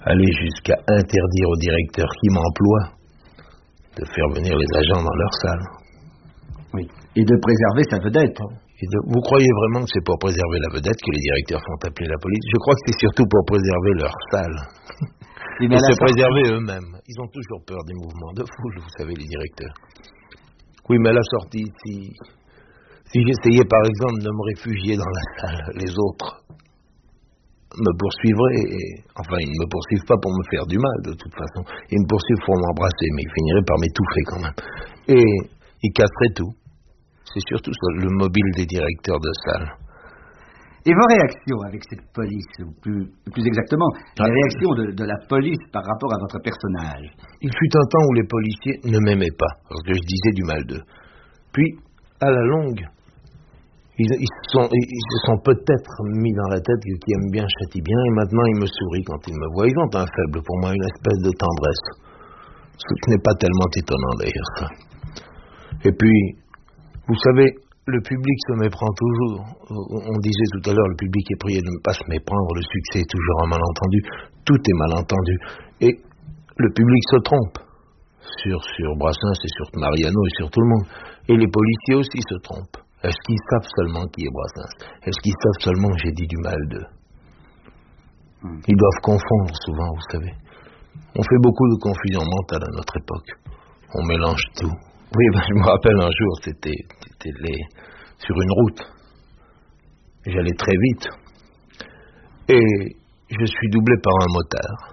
aller jusqu'à interdire au directeur qui m'emploie de faire venir les agents dans leur salle. Oui. Et de préserver sa vedette. Vous croyez vraiment que c'est pour préserver la vedette que les directeurs font appeler la police? Je crois que c'est surtout pour préserver leur salle. Et se préserver eux-mêmes. Ils ont toujours peur des mouvements de foule, vous savez, les directeurs. Oui, mais à la sortie, si j'essayais par exemple de me réfugier dans la salle, les autres me poursuivraient. Enfin, ils ne me poursuivent pas pour me faire du mal, de toute façon. Ils me poursuivent pour m'embrasser, mais ils finiraient par m'étouffer quand même. Et ils casseraient tout. C'est surtout ça, le mobile des directeurs de salle. Et vos réactions avec cette police, ou plus exactement, les réactions de la police par rapport à votre personnage? Il fut un temps où les policiers ne m'aimaient pas, parce que je disais du mal d'eux. Puis, à la longue, ils se sont peut-être mis dans la tête que qui aime bien châtie bien, et maintenant ils me sourient quand ils me voient. Ils ont un faible pour moi, une espèce de tendresse. Ce n'est pas tellement étonnant d'ailleurs, ça. Et puis, vous savez, le public se méprend toujours. On disait tout à l'heure, le public est prié de ne pas se méprendre, le succès est toujours un malentendu. Tout est malentendu. Et le public se trompe. Sur Brassens et sur Mariano et sur tout le monde. Et les policiers aussi se trompent. Est-ce qu'ils savent seulement qui est Brassens? Est-ce qu'ils savent seulement que j'ai dit du mal d'eux? Ils doivent confondre souvent, vous savez. On fait beaucoup de confusion mentale à notre époque. On mélange tout. Oui, je me rappelle un jour, c'était sur une route. J'allais très vite. Et je suis doublé par un motard.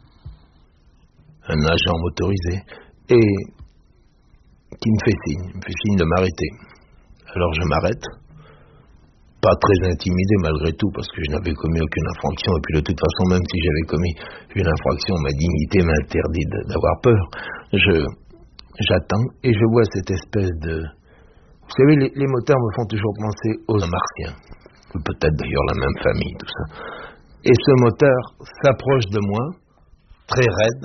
Un agent motorisé. Et qui me fait signe de m'arrêter. Alors je m'arrête. Pas très intimidé malgré tout, parce que je n'avais commis aucune infraction. Et puis de toute façon, même si j'avais commis une infraction, ma dignité m'interdit d'avoir peur. J'attends et je vois cette espèce de... Vous savez, les motards me font toujours penser aux Martiens. Peut-être d'ailleurs la même famille, tout ça. Et ce motard s'approche de moi, très raide,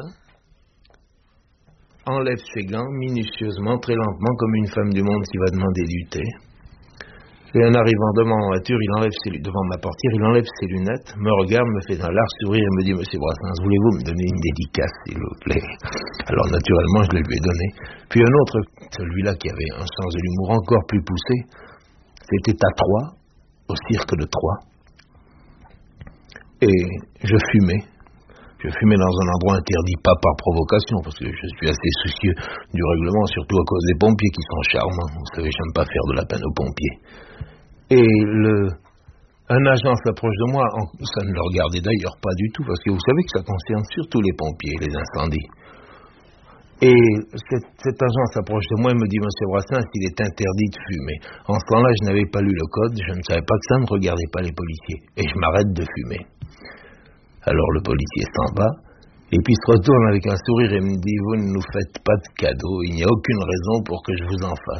enlève ses gants minutieusement, très lentement, comme une femme du monde qui va demander du thé. Et en arrivant devant ma voiture, devant ma portière, il enlève ses lunettes, me regarde, me fait un large sourire et me dit « Monsieur Brassens, voulez-vous me donner une dédicace, s'il vous plaît ?» Alors naturellement, je le lui ai donné. Puis un autre, celui-là qui avait un sens de l'humour encore plus poussé, c'était à Troyes, au cirque de Troyes. Et je fumais. Je fumais dans un endroit interdit, pas par provocation, parce que je suis assez soucieux du règlement, surtout à cause des pompiers qui sont charmants. Vous savez, j'aime pas faire de la peine aux pompiers. Et un agent s'approche de moi, ça ne le regardait d'ailleurs pas du tout, parce que vous savez que ça concerne surtout les pompiers, les incendies. Et cet agent s'approche de moi et me dit « Monsieur Brassens, il est interdit de fumer. » En ce temps-là, je n'avais pas lu le code, je ne savais pas que ça ne regardait pas les policiers. Et je m'arrête de fumer. Alors le policier s'en va, et puis se retourne avec un sourire et me dit « Vous ne nous faites pas de cadeau, il n'y a aucune raison pour que je vous en fasse. »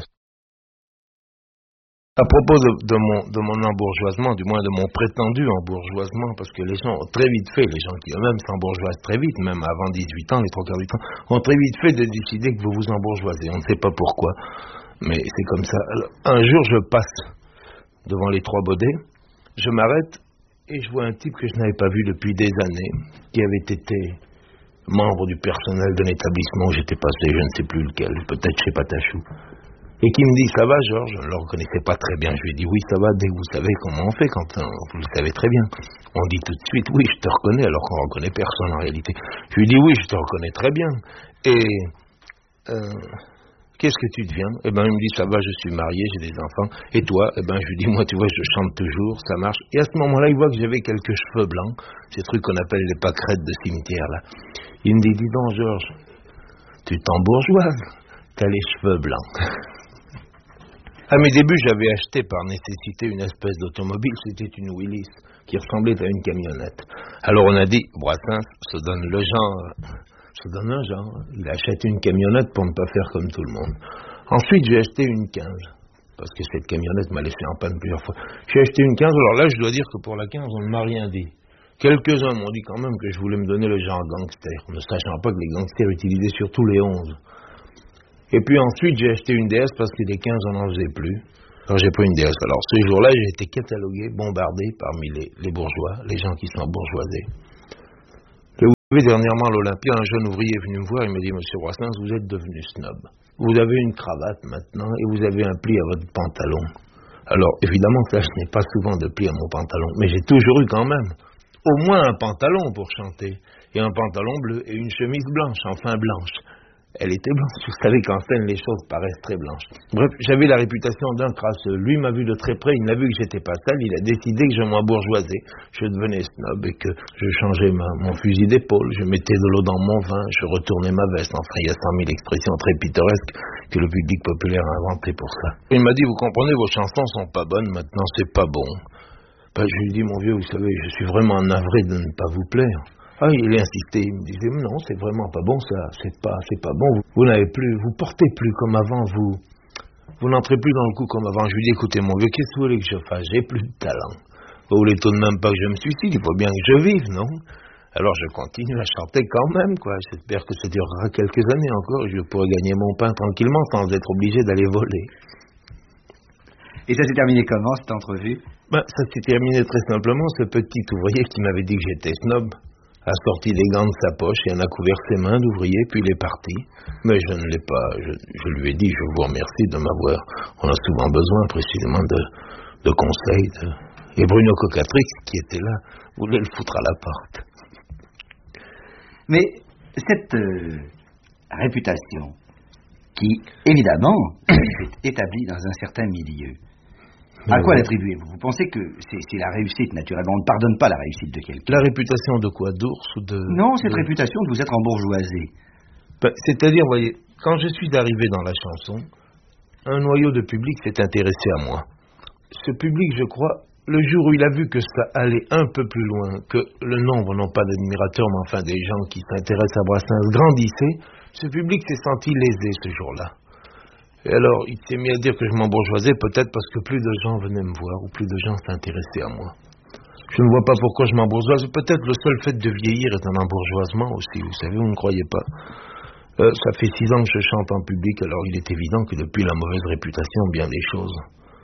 À propos de mon embourgeoisement, du moins de mon prétendu embourgeoisement, parce que les gens ont très vite fait, les gens qui eux-mêmes s'embourgeoisent très vite, même avant 18 ans, les 3 quarts du temps, ont très vite fait de décider que vous vous embourgeoisez. On ne sait pas pourquoi, mais c'est comme ça. Alors, un jour, je passe devant les 3 Baudets, je m'arrête, et je vois un type que je n'avais pas vu depuis des années, qui avait été membre du personnel d'un établissement où j'étais passé, je ne sais plus lequel, peut-être chez Patachou, et qui me dit « Ça va, Georges ?» Je ne le reconnaissais pas très bien. Je lui ai dit « Oui, ça va, dès que vous savez comment on fait, quand vous le savez très bien. » On dit tout de suite « Oui, je te reconnais », alors qu'on ne reconnaît personne en réalité. Je lui dis « Oui, je te reconnais très bien. Et qu'est-ce que tu deviens ?» Eh bien, il me dit « Ça va, je suis marié, j'ai des enfants. Et toi ?» Eh bien, je lui dis « Moi, tu vois, je chante toujours, ça marche. » Et à ce moment-là, il voit que j'avais quelques cheveux blancs, ces trucs qu'on appelle les pâquerettes de cimetière, là. Il me dit « Dis donc, Georges, tu t'embourgeoises, t'as les cheveux blancs. » À mes débuts, j'avais acheté par nécessité une espèce d'automobile, c'était une Willys, qui ressemblait à une camionnette. Alors on a dit, Brassens se donne le genre, il achète une camionnette pour ne pas faire comme tout le monde. Ensuite, j'ai acheté une 15, parce que cette camionnette m'a laissé en panne plusieurs fois. J'ai acheté une 15, alors là, je dois dire que pour la 15, on ne m'a rien dit. Quelques-uns m'ont dit quand même que je voulais me donner le genre gangster, ne sachant pas que les gangsters utilisaient surtout les 11. Et puis ensuite, j'ai acheté une DS parce que des 15, on n'en faisait plus. Alors j'ai pris une DS. Alors ce jour-là, j'ai été catalogué, bombardé parmi les bourgeois, les gens qui sont bourgeoisés. Oui, dernièrement à l'Olympia, un jeune ouvrier est venu me voir, il m'a dit, Monsieur Brassens, vous êtes devenu snob. Vous avez une cravate maintenant et vous avez un pli à votre pantalon. Alors, évidemment, ça, je n'ai pas souvent de pli à mon pantalon, mais j'ai toujours eu quand même au moins un pantalon pour chanter, et un pantalon bleu et une chemise blanche, enfin blanche. Elle était blanche, vous savez qu'en scène, les choses paraissent très blanches. Bref, j'avais la réputation d'un crasseux. Lui m'a vu de très près, il a vu que j'étais pas sale, il a décidé que je m'embourgeoisais, je devenais snob et que je changeais mon fusil d'épaule, je mettais de l'eau dans mon vin, je retournais ma veste. Enfin, il y a 100 000 expressions très pittoresques que le public populaire a inventées pour ça. Il m'a dit, vous comprenez, vos chansons sont pas bonnes, maintenant c'est pas bon. Ben, je lui ai dit, mon vieux, vous savez, je suis vraiment navré de ne pas vous plaire. Ah, il a insisté, il me disait, non, c'est vraiment pas bon, ça, c'est pas bon. Vous n'avez plus, vous portez plus comme avant, vous n'entrez plus dans le coup comme avant. Je lui ai dit, écoutez, mon vieux, qu'est-ce que vous voulez que je fasse? J'ai plus de talent. Vous voulez tout de même pas que je me suicide, il faut bien que je vive, non? Alors je continue à chanter quand même, quoi. J'espère que ça durera quelques années encore et je pourrai gagner mon pain tranquillement sans être obligé d'aller voler. Et ça s'est terminé comment, cette entrevue? Ben, ça s'est terminé très simplement. Ce petit ouvrier qui m'avait dit que j'étais snob a sorti des gants de sa poche et en a couvert ses mains d'ouvrier, puis il est parti. Mais je ne l'ai pas, je lui ai dit, je vous remercie de m'avoir. On a souvent besoin précisément de conseils. Et Bruno Cocatrix, qui était là, voulait le foutre à la porte. Mais cette réputation, qui évidemment est établie dans un certain milieu, à quoi l'attribuez-vous? Vous pensez que c'est la réussite, naturellement. On ne pardonne pas la réussite de quelqu'un. La réputation de quoi? D'ours ou de... Non, cette réputation de vous être embourgeoisé. Ben, c'est-à-dire, vous voyez, quand je suis arrivé dans la chanson, un noyau de public s'est intéressé à moi. Ce public, je crois, le jour où il a vu que ça allait un peu plus loin, que le nombre, non pas d'admirateurs, mais enfin des gens qui s'intéressent à Brassens grandissait, ce public s'est senti lésé ce jour-là. Et alors, il s'est mis à dire que je m'embourgeoisais, peut-être parce que plus de gens venaient me voir, ou plus de gens s'intéressaient à moi. Je ne vois pas pourquoi je m'embourgeoise. Peut-être le seul fait de vieillir est un embourgeoisement aussi, vous savez, vous ne croyez pas. Ça fait 6 ans que je chante en public, alors il est évident que depuis la mauvaise réputation, bien des choses.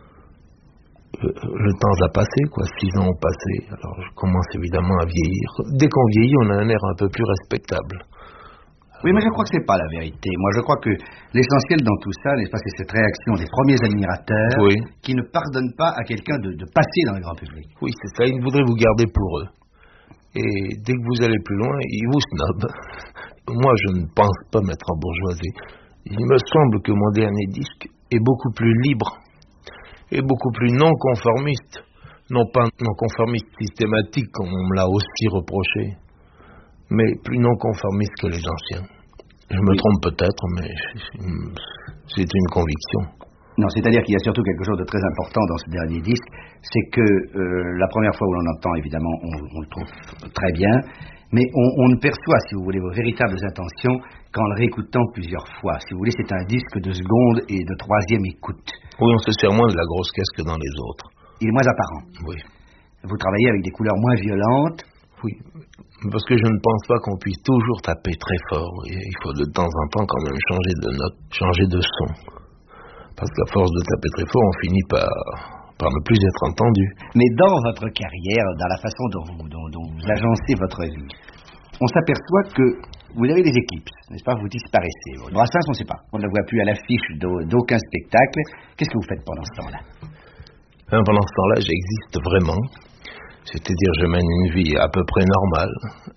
Le temps a passé, quoi, 6 ans ont passé, alors je commence évidemment à vieillir. Dès qu'on vieillit, on a un air un peu plus respectable. Oui, mais je crois que c'est pas la vérité. Moi, je crois que l'essentiel dans tout ça, n'est-ce pas, c'est cette réaction des premiers admirateurs qui ne pardonnent pas à quelqu'un de passer dans le grand public. Oui, c'est ça. Ils voudraient vous garder pour eux. Et dès que vous allez plus loin, ils vous snobent. Moi, je ne pense pas m'être embourgeoisé. Il me semble que mon dernier disque est beaucoup plus libre et beaucoup plus non-conformiste. Non pas non-conformiste systématique, comme on me l'a aussi reproché, mais plus non-conformiste que les anciens. Je me trompe peut-être, mais c'est une conviction. Non, c'est-à-dire qu'il y a surtout quelque chose de très important dans ce dernier disque, c'est que la première fois où l'on entend, évidemment, on le trouve très bien, mais on ne perçoit, si vous voulez, vos véritables intentions qu'en le réécoutant plusieurs fois. Si vous voulez, c'est un disque de seconde et de troisième écoute. Oui, on se sert moins de la grosse caisse que dans les autres. Il est moins apparent. Oui. Vous travaillez avec des couleurs moins violentes. Oui, parce que je ne pense pas qu'on puisse toujours taper très fort. Il faut de temps en temps quand même changer de note, changer de son. Parce qu'à force de taper très fort, on finit par ne plus être entendu. Mais dans votre carrière, dans la façon dont vous agencez votre vie, on s'aperçoit que vous avez des éclipses, n'est-ce pas? Vous disparaissez. Brassens, on ne sait pas. On ne le voit plus à l'affiche d'aucun spectacle. Qu'est-ce que vous faites pendant ce temps-là? Pendant ce temps-là, j'existe vraiment. C'est-à-dire, je mène une vie à peu près normale,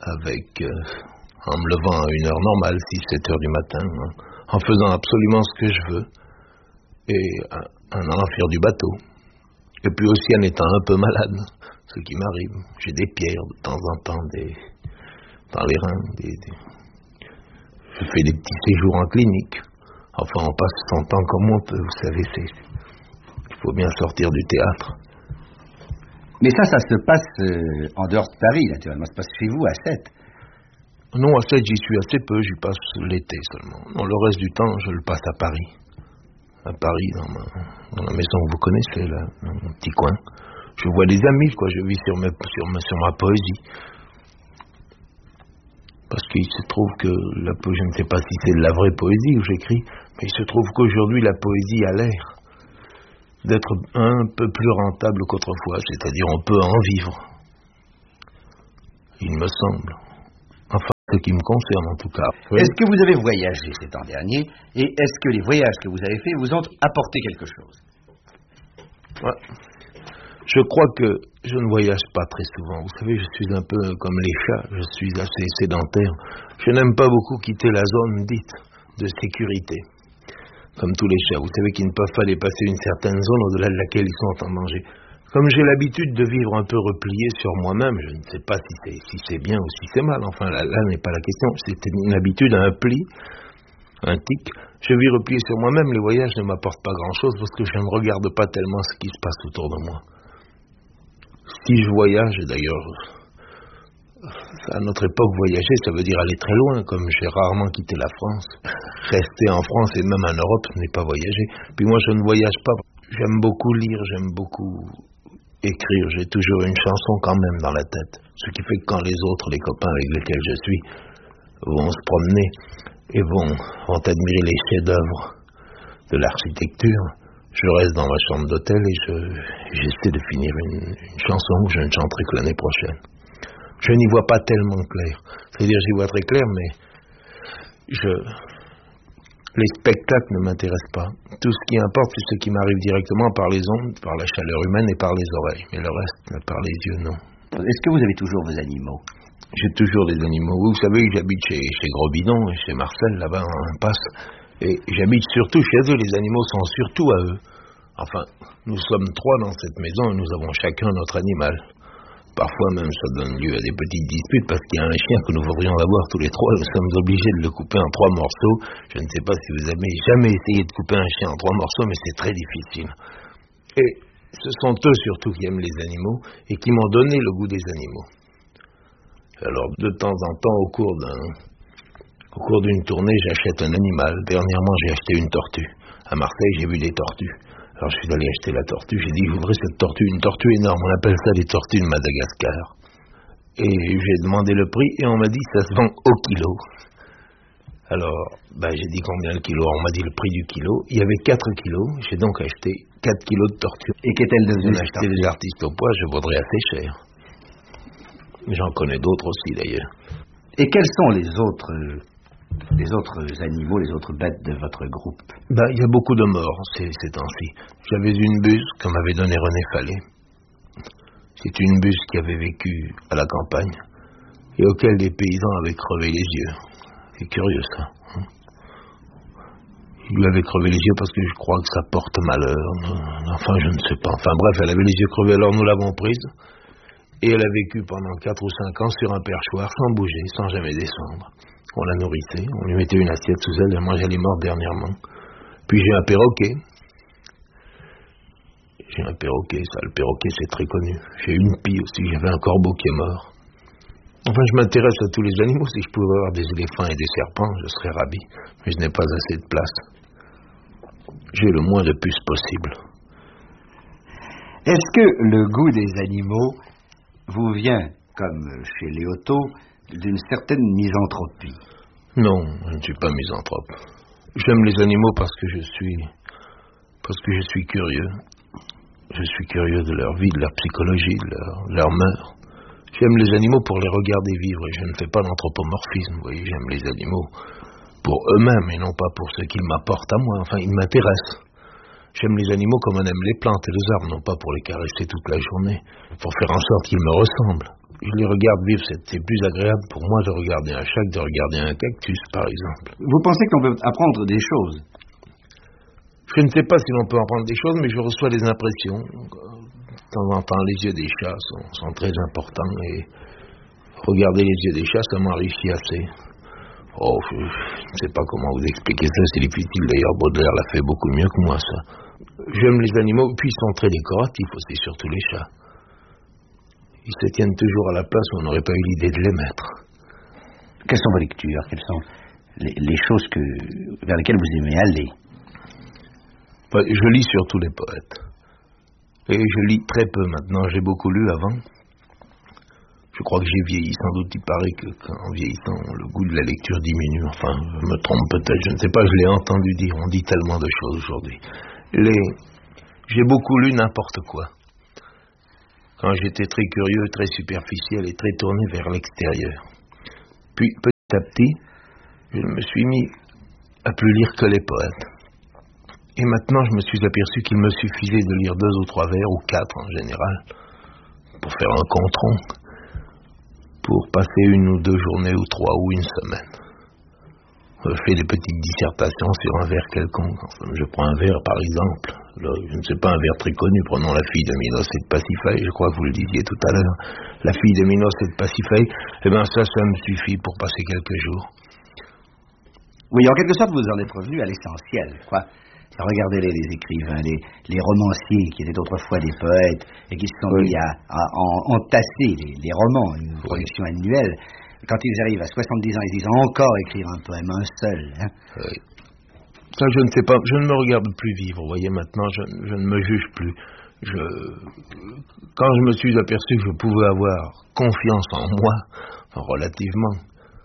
en me levant à une heure normale, 6-7 heures du matin, en faisant absolument ce que je veux, et en allant faire du bateau. Et puis aussi en étant un peu malade, ce qui m'arrive. J'ai des pierres de temps en temps dans les reins. Je fais des petits séjours en clinique. Enfin, on passe son temps comme on peut, vous savez, il faut bien sortir du théâtre. Mais ça se passe en dehors de Paris, naturellement. Ça se passe chez vous, à Sète. Non, à Sète, j'y suis assez peu. J'y passe l'été seulement. Non, le reste du temps, je le passe à Paris. À Paris, dans la maison que vous connaissez, là, dans mon petit coin. Je vois des amis, quoi. Je vis sur ma poésie. Parce qu'il se trouve que je ne sais pas si c'est de la vraie poésie que j'écris, mais il se trouve qu'aujourd'hui, la poésie a l'air d'être un peu plus rentable qu'autrefois, c'est-à-dire on peut en vivre, il me semble. Enfin, ce qui me concerne en tout cas. Oui. Est-ce que vous avez voyagé ces temps derniers et est-ce que les voyages que vous avez faits vous ont apporté quelque chose? Ouais. Je crois que je ne voyage pas très souvent. Vous savez, je suis un peu comme les chats, je suis assez sédentaire. Je n'aime pas beaucoup quitter la zone dite de sécurité. Comme tous les chats, vous savez qu'ils ne peuvent pas dépasser une certaine zone au-delà de laquelle ils sont en danger. Comme j'ai l'habitude de vivre un peu replié sur moi-même, je ne sais pas si c'est bien ou si c'est mal, enfin là n'est pas la question, c'est une habitude, un pli, un tic. Je vis replié sur moi-même, les voyages ne m'apportent pas grand-chose parce que je ne regarde pas tellement ce qui se passe autour de moi. Si je voyage, et d'ailleurs, à notre époque, voyager, ça veut dire aller très loin, comme j'ai rarement quitté la France. Rester en France et même en Europe, ce n'est pas voyager. Puis moi, je ne voyage pas. J'aime beaucoup lire, j'aime beaucoup écrire. J'ai toujours une chanson quand même dans la tête. Ce qui fait que quand les autres, les copains avec lesquels je suis, vont se promener et vont admirer les chefs-d'œuvre de l'architecture, je reste dans ma chambre d'hôtel et j'essaie de finir une chanson que je ne chanterai que l'année prochaine. Je n'y vois pas tellement clair. C'est-à-dire, j'y vois très clair, mais les spectacles ne m'intéressent pas. Tout ce qui importe, c'est ce qui m'arrive directement par les ondes, par la chaleur humaine et par les oreilles. Mais le reste, par les yeux, non. Est-ce que vous avez toujours vos animaux? J'ai toujours des animaux. Vous savez, j'habite chez Gros Bidon, chez Marcel, là-bas, en Impasse. Et j'habite surtout chez eux. Les animaux sont surtout à eux. Enfin, nous sommes 3 dans cette maison et nous avons chacun notre animal. Parfois même, ça donne lieu à des petites disputes parce qu'il y a un chien que nous voudrions avoir tous les 3. Nous sommes obligés de le couper en 3 morceaux. Je ne sais pas si vous avez jamais essayé de couper un chien en 3 morceaux, mais c'est très difficile. Et ce sont eux surtout qui aiment les animaux et qui m'ont donné le goût des animaux. Alors, de temps en temps, au cours d'une tournée, j'achète un animal. Dernièrement, j'ai acheté une tortue. À Marseille, j'ai vu des tortues. Alors je suis allé acheter la tortue, j'ai dit je voudrais cette tortue, une tortue énorme, on appelle ça les tortues de Madagascar. Et j'ai demandé le prix et on m'a dit ça se vend au kilo. Alors j'ai dit combien le kilo, on m'a dit le prix du kilo, il y avait 4 kilos, j'ai donc acheté 4 kilos de tortue. Et qu'est-elle devenue? On a acheté des artistes au poids, je vaudrais assez cher. J'en connais d'autres aussi d'ailleurs. Et quels sont les autres animaux, les autres bêtes de votre groupe? Il y a beaucoup de morts ces temps-ci. J'avais une buse que m'avait donnée René Fallet. C'est une buse qui avait vécu à la campagne et auquel des paysans avaient crevé les yeux. C'est curieux ça. Ils lui avaient crevé les yeux parce que je crois que ça porte malheur. Enfin, je ne sais pas. Enfin bref, elle avait les yeux crevés, alors nous l'avons prise. Et elle a vécu pendant 4 ou 5 ans sur un perchoir, sans bouger, sans jamais descendre. On la nourrissait, on lui mettait une assiette sous elle, moi elle est morte dernièrement. Puis j'ai un perroquet. Le perroquet c'est très connu. J'ai une pie aussi, j'avais un corbeau qui est mort. Enfin, je m'intéresse à tous les animaux. Si je pouvais avoir des éléphants et des serpents, je serais ravi. Mais je n'ai pas assez de place. J'ai le moins de puces possible. Est-ce que le goût des animaux vous vient, comme chez Léoto, d'une certaine misanthropie? Non, je ne suis pas misanthrope. J'aime les animaux parce que je suis curieux. Je suis curieux de leur vie, de leur psychologie, de leur mœurs. J'aime les animaux pour les regarder vivre et je ne fais pas d'anthropomorphisme. Vous voyez, j'aime les animaux pour eux-mêmes et non pas pour ce qu'ils m'apportent à moi. Enfin, ils m'intéressent. J'aime les animaux comme on aime les plantes et les arbres, non pas pour les caresser toute la journée, pour faire en sorte qu'ils me ressemblent. Je les regarde vivre, c'est plus agréable pour moi de regarder un chat que de regarder un cactus, par exemple. Vous pensez qu'on peut apprendre des choses? Je ne sais pas si l'on peut apprendre des choses, mais je reçois des impressions. De temps en temps, les yeux des chats sont très importants, et regarder les yeux des chats, ça m'enrichit assez. Oh, je ne sais pas comment vous expliquer ça, c'est difficile. D'ailleurs, Baudelaire l'a fait beaucoup mieux que moi, ça. J'aime les animaux, puis ils sont très décoratifs aussi, surtout les chats. Ils se tiennent toujours à la place où on n'aurait pas eu l'idée de les mettre. Quelles sont vos lectures? Quelles sont les choses vers lesquelles vous aimez aller? Je lis surtout les poètes. Et je lis très peu maintenant. J'ai beaucoup lu avant. Je crois que j'ai vieilli. Sans doute, il paraît qu'en vieillissant, le goût de la lecture diminue. Enfin, je me trompe peut-être. Je ne sais pas, je l'ai entendu dire. On dit tellement de choses aujourd'hui. J'ai beaucoup lu n'importe quoi. Quand j'étais très curieux, très superficiel et très tourné vers l'extérieur. Puis, à petit, je me suis mis à plus lire que les poètes. Et maintenant, je me suis aperçu qu'il me suffisait de lire 2 ou 3 vers, ou 4 en général, pour faire un compte-rond, pour passer 1 ou 2 journées, ou 3 ou 1 semaine. Je fais des petites dissertations sur un vers quelconque. Enfin, je prends un vers, par exemple. Là, je ne sais pas, un vers très connu. Prenons La fille de Minos et de Pasiphae. Je crois que vous le disiez tout à l'heure. La fille de Minos et de Pasiphae. Eh bien, ça me suffit pour passer quelques jours. Oui, en quelque sorte, vous en êtes revenu à l'essentiel, quoi. Regardez les écrivains, les romanciers qui étaient autrefois des poètes et qui se sont mis à entasser les romans, une production annuelle. Quand ils arrivent à 70 ans, ils disent encore écrire un poème, un seul. Hein. Oui. Ça, je ne sais pas. Je ne me regarde plus vivre. Vous voyez, maintenant, je ne me juge plus. Quand je me suis aperçu que je pouvais avoir confiance en moi, relativement,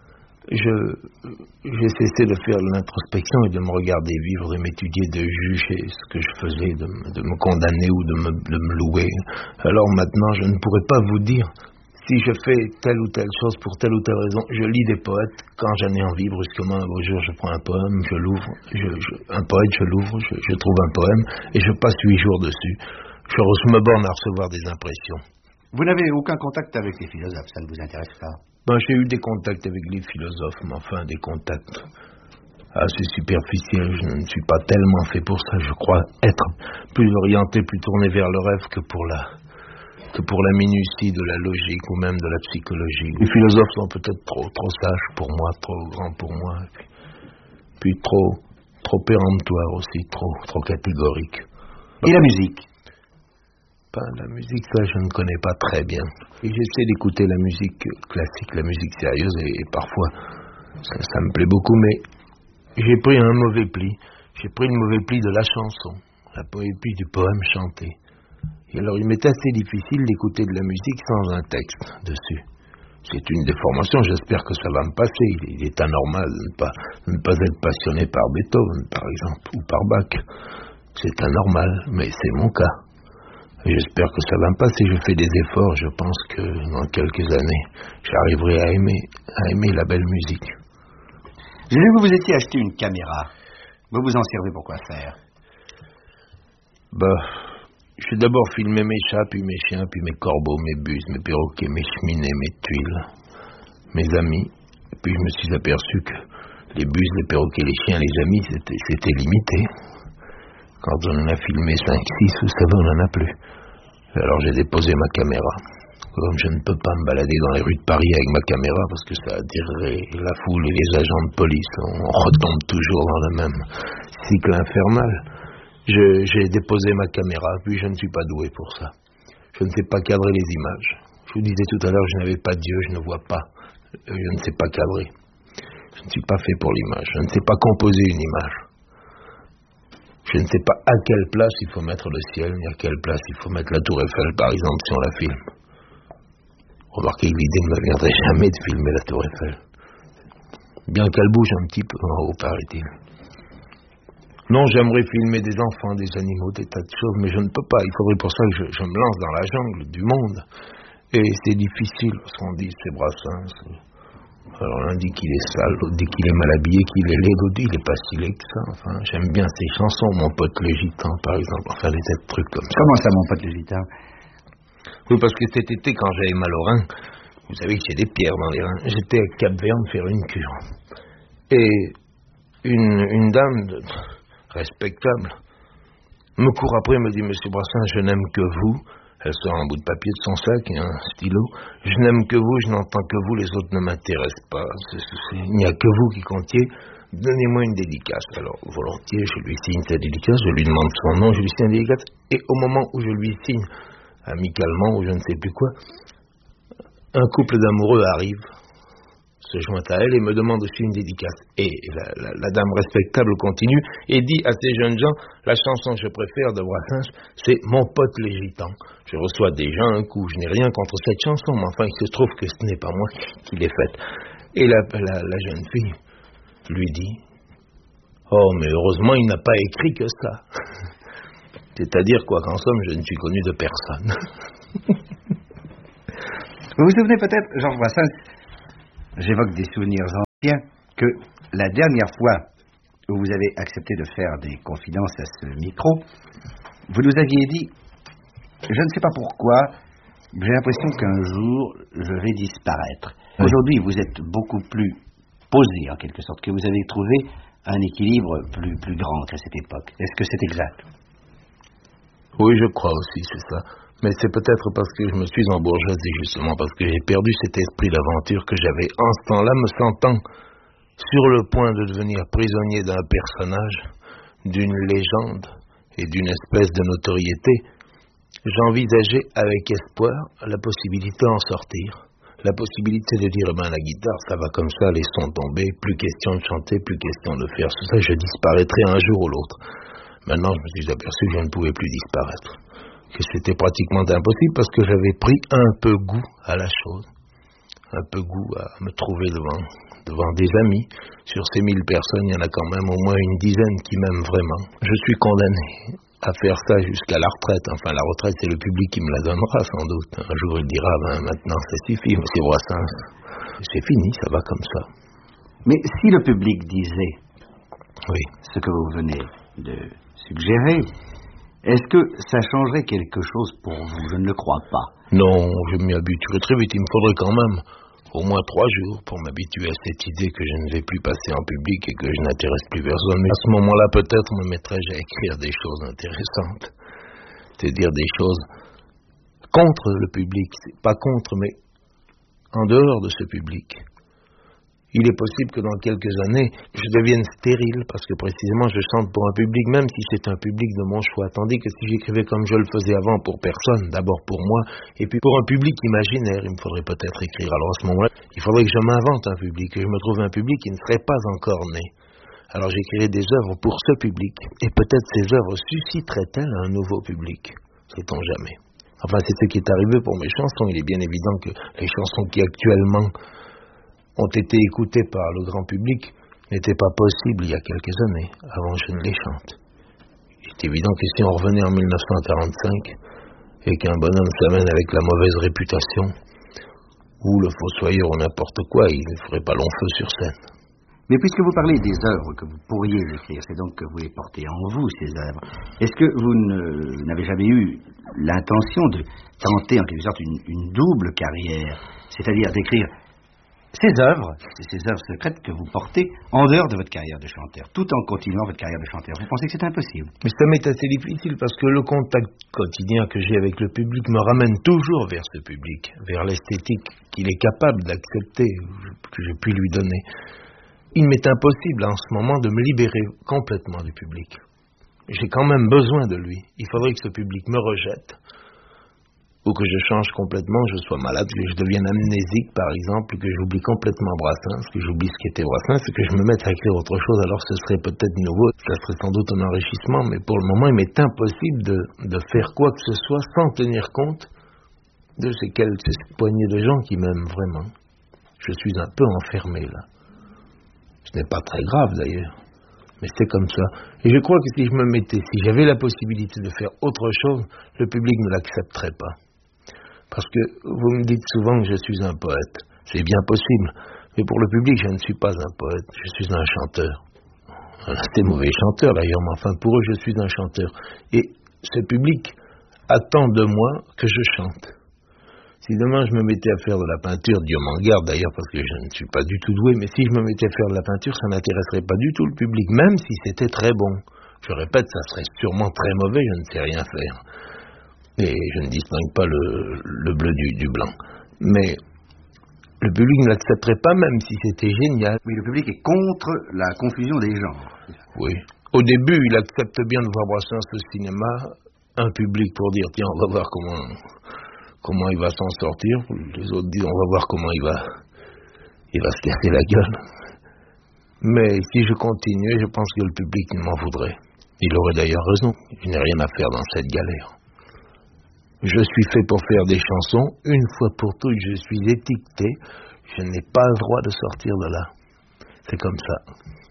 j'ai cessé de faire de l'introspection et de me regarder vivre, de m'étudier, de juger ce que je faisais, de me condamner ou de me louer. Alors maintenant, je ne pourrais pas vous dire si je fais telle ou telle chose pour telle ou telle raison. Je lis des poètes quand j'en ai envie. Brusquement, un beau jour, je prends un poème, je l'ouvre, un poète, je l'ouvre, je trouve un poème et je passe 8 jours dessus. Je me borne à recevoir des impressions. Vous n'avez aucun contact avec les philosophes, ça ne vous intéresse pas? J'ai eu des contacts avec les philosophes, mais enfin des contacts assez superficiels. Je ne suis pas tellement fait pour ça. Je crois être plus orienté, plus tourné vers le rêve que pour la minutie de la logique ou même de la psychologie. Les philosophes sont peut-être trop sages pour moi, trop grands pour moi, puis trop péremptoires aussi, trop catégoriques. Et la musique? La musique, ça, je ne connais pas très bien. Et j'essaie d'écouter la musique classique, la musique sérieuse, et parfois, ça me plaît beaucoup, mais j'ai pris un mauvais pli. J'ai pris le mauvais pli de la chanson, la mauvais pli du poème chanté. Et alors, il m'est assez difficile d'écouter de la musique sans un texte dessus. C'est une déformation, j'espère que ça va me passer. Il est anormal de ne pas être passionné par Beethoven, par exemple, ou par Bach. C'est anormal, mais c'est mon cas. Et j'espère que ça va me passer. Je fais des efforts. Je pense que dans quelques années, j'arriverai à aimer la belle musique. J'ai vu que vous étiez acheté une caméra. Vous vous en servez pour quoi faire? Je vais d'abord filmer mes chats, puis mes chiens, puis mes corbeaux, mes buses, mes perroquets, mes cheminées, mes tuiles, mes amis. Et puis je me suis aperçu que les buses, les perroquets, les chiens, les amis, c'était limité. Quand on en a filmé 5, 6, vous savez, on n'en a plus. Alors j'ai déposé ma caméra. Comme je ne peux pas me balader dans les rues de Paris avec ma caméra, parce que ça attirerait la foule et les agents de police, on retombe toujours dans le même cycle infernal. J'ai déposé ma caméra, puis je ne suis pas doué pour ça. Je ne sais pas cadrer les images. Je vous disais tout à l'heure, je n'avais pas d'yeux, je ne vois pas. Je ne sais pas cadrer. Je ne suis pas fait pour l'image. Je ne sais pas composer une image. Je ne sais pas à quelle place il faut mettre le ciel, ni à quelle place il faut mettre la tour Eiffel, par exemple, si on la filme. Remarquez que l'idée ne me viendrait jamais de filmer la tour Eiffel. Bien qu'elle bouge un petit peu en haut, paraît-il. Non, j'aimerais filmer des enfants, des animaux, des tas de choses, mais je ne peux pas. Il faudrait pour ça que je me lance dans la jungle du monde. Et c'est difficile, parce qu'on dit c'est Brassens. Alors l'un dit qu'il est sale, l'autre dit qu'il est mal habillé, qu'il est laid, l'autre dit qu'il est pas si laid que ça. Enfin, j'aime bien ces chansons, Mon pote le gitan, par exemple. Enfin, des tas de trucs comme ça. Comment ça, Mon pote le gitan? Oui, parce que cet été, quand j'avais mal aux reins, vous savez que j'ai des pierres dans les reins, j'étais à Cap-Verne faire une cure. Et une dame respectable me court après, me dit, Monsieur Brassens, je n'aime que vous. Elle sort un bout de papier de son sac et un stylo. Je n'aime que vous, je n'entends que vous, les autres ne m'intéressent pas. Il n'y a que vous qui comptiez. Donnez-moi une dédicace. Alors, volontiers, je lui signe sa dédicace, je lui demande son nom, je lui signe la dédicace. Et au moment où je lui signe, amicalement, ou je ne sais plus quoi, un couple d'amoureux arrive, se joint à elle et me demande aussi une dédicace. Et la dame respectable continue et dit à ces jeunes gens, la chanson que je préfère de Brassens, c'est Mon pote les gitans. Je reçois déjà un coup, je n'ai rien contre cette chanson, mais enfin il se trouve que ce n'est pas moi qui l'ai faite. Et la jeune fille lui dit, oh mais heureusement il n'a pas écrit que ça. C'est-à-dire quoi qu'en somme je ne suis connu de personne. Vous vous souvenez peut-être, Georges Brassens, j'évoque des souvenirs Tiens, que la dernière fois où vous avez accepté de faire des confidences à ce micro, vous nous aviez dit, je ne sais pas pourquoi, j'ai l'impression qu'un jour, je vais disparaître. Oui. Aujourd'hui, vous êtes beaucoup plus posé, en quelque sorte, que vous avez trouvé un équilibre plus grand qu'à cette époque. Est-ce que c'est exact? Oui, je crois aussi, c'est ça. Mais c'est peut-être parce que je me suis embourgeoisé, justement, parce que j'ai perdu cet esprit d'aventure que j'avais en ce temps-là, me sentant sur le point de devenir prisonnier d'un personnage, d'une légende et d'une espèce de notoriété. J'envisageais avec espoir la possibilité d'en sortir. La possibilité de dire, la guitare, ça va comme ça, les sons tombés, plus question de chanter, plus question de faire tout ça, je disparaîtrai un jour ou l'autre. Maintenant, je me suis aperçu que je ne pouvais plus disparaître, que c'était pratiquement impossible parce que j'avais pris un peu goût à la chose, un peu goût à me trouver devant des amis. Sur ces 1000 personnes, il y en a quand même au moins une dizaine qui m'aiment vraiment. Je suis condamné à faire ça jusqu'à la retraite. Enfin, la retraite, c'est le public qui me la donnera, sans doute. Un jour, il dira, maintenant, ça suffit, monsieur Brassens. C'est fini, ça va comme ça. Mais si le public disait oui, ce que vous venez de suggérer, est-ce que ça changerait quelque chose pour vous? Je ne le crois pas. Non, je m'y habituerai très vite. Il me faudrait quand même au moins 3 jours pour m'habituer à cette idée que je ne vais plus passer en public et que je n'intéresse plus personne. Mais à ce moment-là, peut-être me mettrais-je à écrire des choses intéressantes. C'est-à-dire des choses contre le public. Pas contre, mais en dehors de ce public. Il est possible que dans quelques années, je devienne stérile parce que précisément je chante pour un public, même si c'est un public de mon choix. Tandis que si j'écrivais comme je le faisais avant pour personne, d'abord pour moi, et puis pour un public imaginaire, il me faudrait peut-être écrire. Alors à ce moment-là, il faudrait que je m'invente un public, que je me trouve un public qui ne serait pas encore né. Alors j'écrirais des œuvres pour ce public, et peut-être ces œuvres susciteraient-elles un nouveau public. Sait-on jamais. Enfin, c'est ce qui est arrivé pour mes chansons. Il est bien évident que les chansons qui actuellement ont été écoutées par le grand public n'étaient pas possibles il y a quelques années, avant que je ne les chante. C'est évident que si on revenait en 1945 et qu'un bonhomme s'amène avec la mauvaise réputation, ou le fossoyeur ou n'importe quoi, il ne ferait pas long feu sur scène. Mais puisque vous parlez des œuvres que vous pourriez écrire, c'est donc que vous les portez en vous, ces œuvres. Est-ce que vous n'avez jamais eu l'intention de tenter en quelque sorte une double carrière, c'est-à-dire d'écrire ces œuvres secrètes que vous portez en dehors de votre carrière de chanteur, tout en continuant votre carrière de chanteur? Vous pensez que c'est impossible? Mais ça m'est assez difficile parce que le contact quotidien que j'ai avec le public me ramène toujours vers ce public, vers l'esthétique qu'il est capable d'accepter, que je puis lui donner. Il m'est impossible en ce moment de me libérer complètement du public. J'ai quand même besoin de lui. Il faudrait que ce public me rejette, ou que je change complètement, je sois malade, que je devienne amnésique par exemple, que j'oublie complètement Brassens, que j'oublie ce qu'était Brassens, et que je me mette à écrire autre chose, alors ce serait peut-être nouveau, ça serait sans doute un enrichissement, mais pour le moment il m'est impossible de faire quoi que ce soit sans tenir compte de ces poignées de gens qui m'aiment vraiment. Je suis un peu enfermé là. Ce n'est pas très grave d'ailleurs, mais c'est comme ça. Et je crois que si j'avais la possibilité de faire autre chose, le public ne l'accepterait pas. Parce que vous me dites souvent que je suis un poète. C'est bien possible, mais pour le public, je ne suis pas un poète, je suis un chanteur. Un assez mauvais chanteur d'ailleurs, mais enfin pour eux, je suis un chanteur. Et ce public attend de moi que je chante. Si demain je me mettais à faire de la peinture, Dieu m'en garde d'ailleurs parce que je ne suis pas du tout doué, mais si je me mettais à faire de la peinture, ça n'intéresserait pas du tout le public, même si c'était très bon. Je répète, ça serait sûrement très mauvais, je ne sais rien faire. Et je ne distingue pas le bleu du blanc. Mais le public ne l'accepterait pas même si c'était génial. Oui, le public est contre la confusion des genres. Oui. Au début, il accepte bien de voir Brassens au cinéma, un public pour dire, tiens, on va voir comment il va s'en sortir. Les autres disent, on va voir comment il va se casser la gueule. Mais si je continuais, je pense que le public m'en voudrait. Il aurait d'ailleurs raison. Il n'y a rien à faire dans cette galère. Je suis fait pour faire des chansons. Une fois pour toutes, je suis étiqueté. Je n'ai pas le droit de sortir de là. C'est comme ça.